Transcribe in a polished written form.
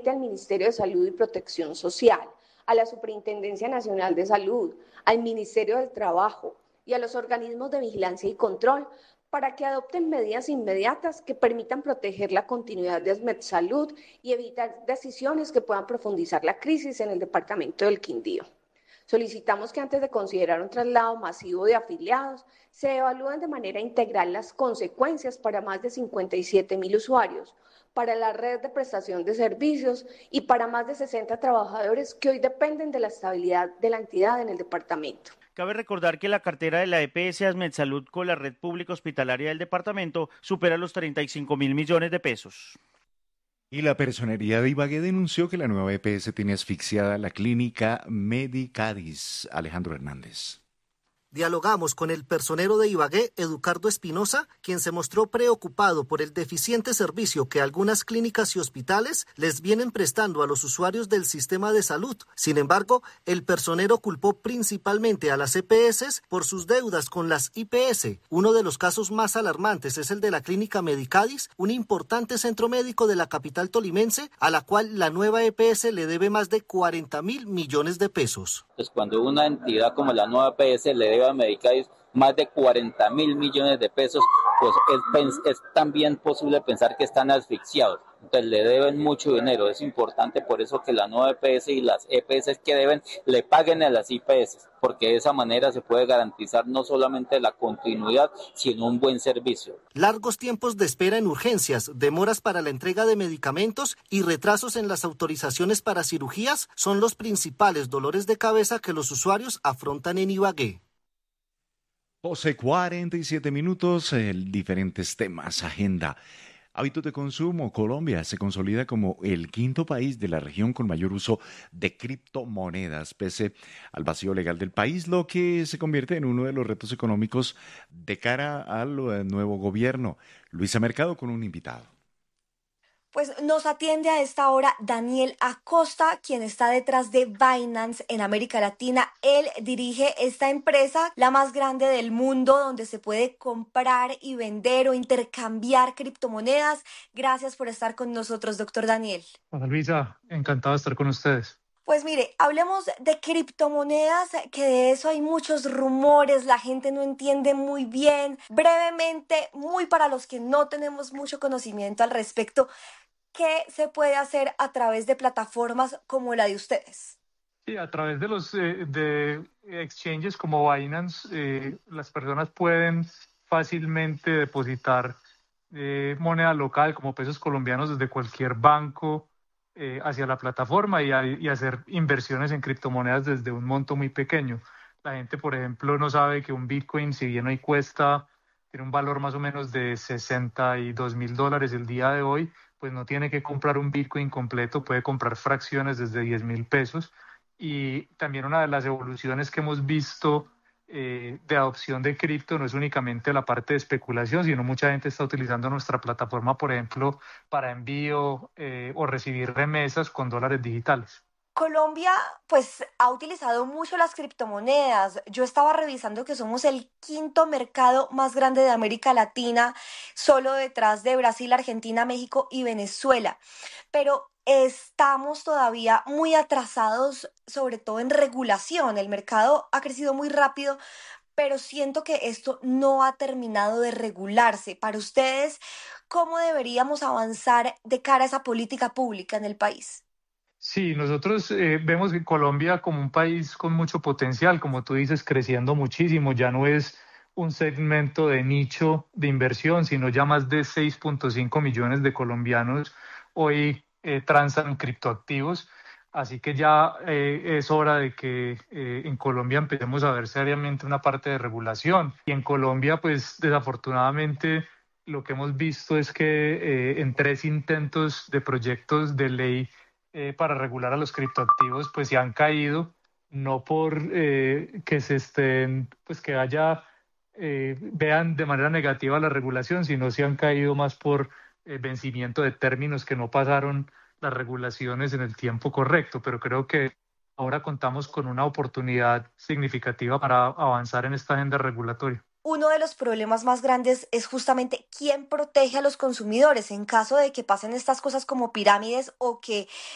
directamente al Ministerio de Salud y Protección Social, a la Superintendencia Nacional de Salud, al Ministerio del Trabajo y a los organismos de vigilancia y control para que adopten medidas inmediatas que permitan proteger la continuidad de AsmedSalud y evitar decisiones que puedan profundizar la crisis en el departamento del Quindío. Solicitamos que antes de considerar un traslado masivo de afiliados, se evalúen de manera integral las consecuencias para más de 57.000 usuarios, para la red de prestación de servicios y para más de 60 trabajadores que hoy dependen de la estabilidad de la entidad en el departamento. Cabe recordar que la cartera de la EPS AsmedSalud con la red pública hospitalaria del departamento supera los 35.000 millones de pesos. Y la Personería de Ibagué denunció que la nueva EPS tiene asfixiada la clínica Medicadis. Alejandro Hernández. Dialogamos con el personero de Ibagué, Eduardo Espinosa, quien se mostró preocupado por el deficiente servicio que algunas clínicas y hospitales les vienen prestando a los usuarios del sistema de salud. Sin embargo, el personero culpó principalmente a las EPS por sus deudas con las IPS. Uno de los casos más alarmantes es el de la clínica Medicadis, un importante centro médico de la capital tolimense, a la cual la nueva EPS le debe más de 40.000 millones de pesos. Pues cuando una entidad como la nueva EPS le debe a Medicadis más de 40.000 millones de pesos, pues es también posible pensar que están asfixiados. Entonces le deben mucho dinero. Es importante por eso que la nueva EPS y las EPS que deben le paguen a las IPS, porque de esa manera se puede garantizar no solamente la continuidad, sino un buen servicio. Largos tiempos de espera en urgencias, demoras para la entrega de medicamentos y retrasos en las autorizaciones para cirugías son los principales dolores de cabeza que los usuarios afrontan en Ibagué. 12:47, diferentes temas, agenda. Hábitos de consumo. Colombia se consolida como el quinto país de la región con mayor uso de criptomonedas, pese al vacío legal del país, lo que se convierte en uno de los retos económicos de cara al nuevo gobierno. Luisa Mercado con un invitado. Pues nos atiende a esta hora Daniel Acosta, quien está detrás de Binance en América Latina. Él dirige esta empresa, la más grande del mundo, donde se puede comprar y vender o intercambiar criptomonedas. Gracias por estar con nosotros, doctor Daniel. Hola Luisa, encantado de estar con ustedes. Pues mire, hablemos de criptomonedas, que de eso hay muchos rumores, la gente no entiende muy bien. Brevemente, muy para los que no tenemos mucho conocimiento al respecto, ¿qué se puede hacer a través de plataformas como la de ustedes? Sí, a través de los de exchanges como Binance, las personas pueden fácilmente depositar moneda local como pesos colombianos desde cualquier banco hacia la plataforma y hacer inversiones en criptomonedas desde un monto muy pequeño. La gente, por ejemplo, no sabe que un Bitcoin, si bien hoy tiene un valor más o menos de $62.000 el día de hoy, pues no tiene que comprar un Bitcoin completo, puede comprar fracciones desde 10.000 pesos. Y también una de las evoluciones que hemos visto de adopción de cripto no es únicamente la parte de especulación, sino mucha gente está utilizando nuestra plataforma, por ejemplo, para envío o recibir remesas con dólares digitales. Colombia, pues, ha utilizado mucho las criptomonedas. Yo estaba revisando que somos el quinto mercado más grande de América Latina, solo detrás de Brasil, Argentina, México y Venezuela. Pero estamos todavía muy atrasados, sobre todo en regulación. El mercado ha crecido muy rápido, pero siento que esto no ha terminado de regularse. Para ustedes, ¿cómo deberíamos avanzar de cara a esa política pública en el país? Sí, nosotros vemos que Colombia como un país con mucho potencial, como tú dices, creciendo muchísimo. Ya no es un segmento de nicho de inversión, sino ya más de 6.5 millones de colombianos hoy transan criptoactivos. Así que ya es hora de que en Colombia empecemos a ver seriamente una parte de regulación. Y en Colombia, pues desafortunadamente, lo que hemos visto es que en 3 intentos de proyectos de ley para regular a los criptoactivos, pues se han caído, no por que se estén, pues que vean de manera negativa la regulación, sino se han caído más por vencimiento de términos que no pasaron las regulaciones en el tiempo correcto. Pero creo que ahora contamos con una oportunidad significativa para avanzar en esta agenda regulatoria. Uno de los problemas más grandes es justamente quién protege a los consumidores en caso de que pasen estas cosas como pirámides o que